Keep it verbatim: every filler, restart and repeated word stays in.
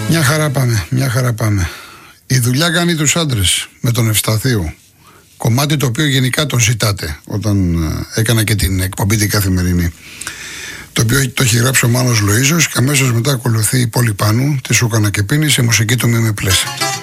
Μια χαρά πάμε, μια χαρά πάμε. Η δουλειά κάνει τους άντρες με τον Ευσταθείο. Κομμάτι το οποίο γενικά το ζητάτε όταν έκανα και την εκπομπή την καθημερινή. Το οποίο το έχει γράψει ο Μάνος Λοΐζος και αμέσως μετά ακολουθεί η Πόλη Πάνου, τη Σούκανα και Πίνη, σε μουσική του Μίμη Πλέσα.